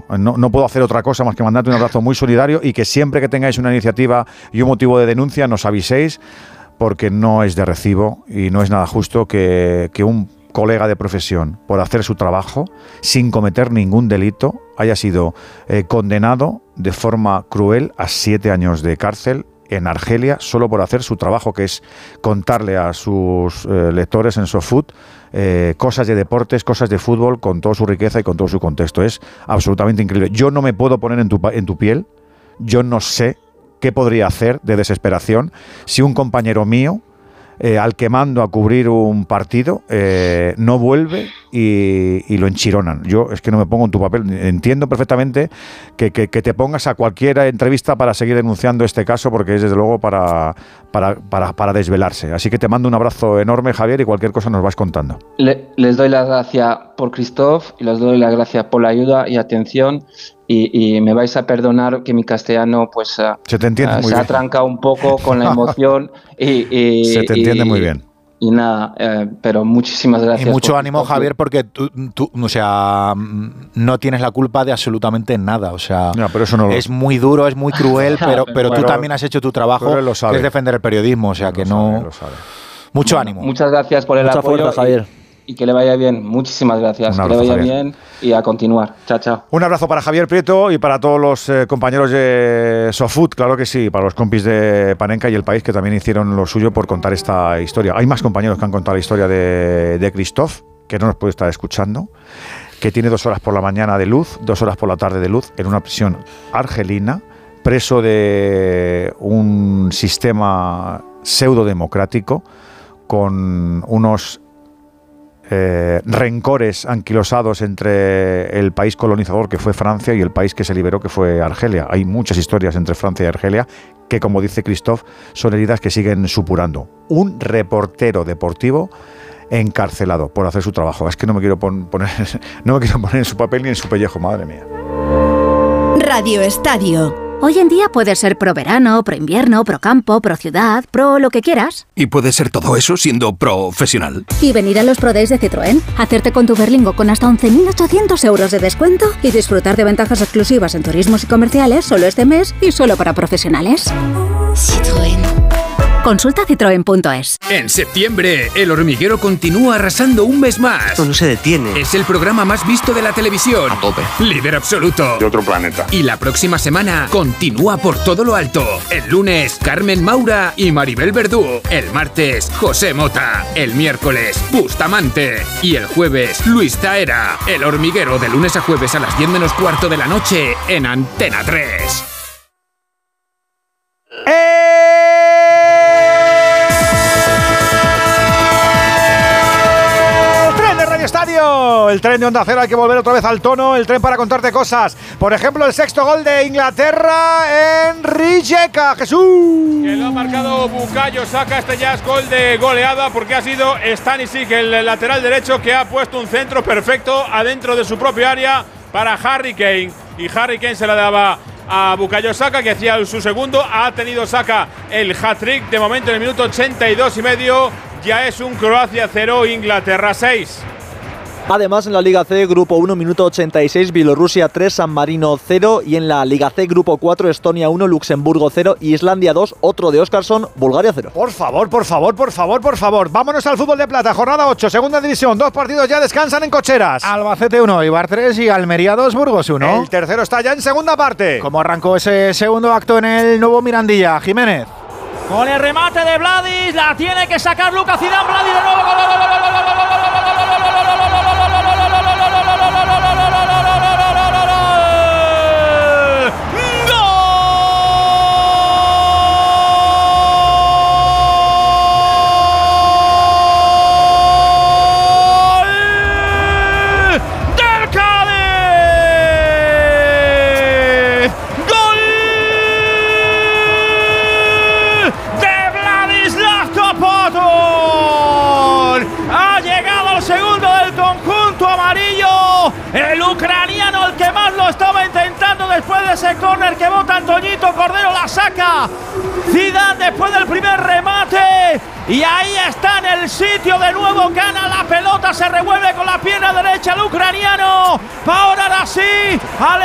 No puedo hacer otra cosa más que mandarte un abrazo muy solidario y que siempre que tengáis una iniciativa y un motivo de denuncia nos aviséis, porque no es de recibo y no es nada justo que un colega de profesión, por hacer su trabajo sin cometer ningún delito, haya sido condenado de forma cruel a 7 años de cárcel en Argelia solo por hacer su trabajo, que es contarle a sus lectores en SoFoot cosas de deportes, cosas de fútbol, con toda su riqueza y con todo su contexto. Es absolutamente increíble. Yo no me puedo poner en tu piel. Yo no sé qué podría hacer de desesperación si un compañero mío, al que mando a cubrir un partido, no vuelve y lo enchironan. Yo es que no me pongo en tu papel. Entiendo perfectamente que te pongas a cualquier entrevista para seguir denunciando este caso, porque es desde luego para desvelarse. Así que te mando un abrazo enorme, Javier, y cualquier cosa nos vas contando. Les doy las gracias por Christophe y les doy las gracias por la ayuda y atención. Y me vais a perdonar que mi castellano pues se te entiende muy se bien. Ha trancado un poco con la emoción y se te entiende muy bien. Y nada, pero muchísimas gracias. Y mucho ánimo, Javier, porque tú, o sea, no tienes la culpa de absolutamente nada. O sea, no, pero eso no es muy duro, es muy cruel, pero tú también has hecho tu trabajo, que es defender el periodismo. O sea, que no... Mucho ánimo. Muchas gracias por el apoyo, fuerza, Javier. Y que le vaya bien. Muchísimas gracias. Que le vaya bien y a continuar. Chao, chao. Un abrazo para Javier Prieto y para todos los compañeros de SoFoot, claro que sí, para los compis de Panenka y El País, que también hicieron lo suyo por contar esta historia. Hay más compañeros que han contado la historia de Christophe, que no nos puede estar escuchando, que tiene 2 horas por la mañana de luz, 2 horas por la tarde de luz, en una prisión argelina, preso de un sistema pseudo-democrático, con unos rencores anquilosados entre el país colonizador que fue Francia y el país que se liberó que fue Argelia. Hay muchas historias entre Francia y Argelia que, como dice Christophe, son heridas que siguen supurando. Un reportero deportivo encarcelado por hacer su trabajo. Es que no me quiero poner en su papel ni en su pellejo, madre mía. Radio Estadio. Hoy en día puedes ser pro verano, pro invierno, pro campo, pro ciudad, pro lo que quieras. Y puedes ser todo eso siendo profesional. Y venir a los Pro Days de Citroën, hacerte con tu Berlingo con hasta 11.800 euros de descuento y disfrutar de ventajas exclusivas en turismos y comerciales solo este mes y solo para profesionales. Citroën. Consulta citroen.es. En septiembre, El Hormiguero continúa arrasando un mes más. Esto no se detiene. Es el programa más visto de la televisión. A tope. Líder absoluto. De otro planeta. Y la próxima semana continúa por todo lo alto. El lunes, Carmen Maura y Maribel Verdú. El martes, José Mota. El miércoles, Bustamante. Y el jueves, Luis Taera. El Hormiguero, de lunes a jueves a las 10 menos cuarto de la noche en Antena 3. Estadio, el tren de Onda Cero, hay que volver otra vez al tono, el tren para contarte cosas. Por ejemplo, el 6º gol de Inglaterra en Rijeka, Jesús. Que lo ha marcado Bukayo Saka, este ya es gol de goleada porque ha sido Stanisic, el lateral derecho, que ha puesto un centro perfecto adentro de su propio área para Harry Kane. Y Harry Kane se la daba a Bukayo Saka, que hacía su segundo. Ha tenido Saka el hat-trick de momento en el minuto 82,5. Ya es un Croacia 0, Inglaterra 6. Además, en la Liga C, Grupo 1, minuto 86, Bielorrusia 3, San Marino 0. Y en la Liga C, Grupo 4, Estonia 1, Luxemburgo 0, Islandia 2, otro de Óskarsson, Bulgaria 0. Por favor. Vámonos al fútbol de plata, jornada 8, segunda división. 2 partidos ya descansan en cocheras. Albacete 1, Eibar 3 y Almería 2, Burgos 1. El tercero está ya en segunda parte. ¿Cómo arrancó ese segundo acto en el nuevo Mirandilla, Jiménez? Con el remate de Vladis, la tiene que sacar Lucas Zidane. Vladis de nuevo, gol. El ucraniano, el que más lo estaba intentando después de ese córner que bota Antoñito Cordero, la saca Zidane después del primer remate. Y ahí está en el sitio de nuevo, gana la pelota, se revuelve con la pierna derecha el ucraniano. Ahora sí,